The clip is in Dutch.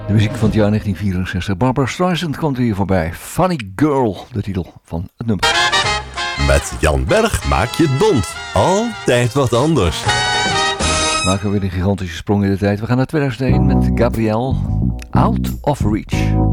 De muziek van het jaar 1964. Barbra Streisand komt hier voorbij. Funny Girl, de titel van het nummer. Met Jan Berg maak je het bond. Altijd wat anders. Maken we weer een gigantische sprong in de tijd. We gaan naar 2001 met Gabrielle. Out of Reach.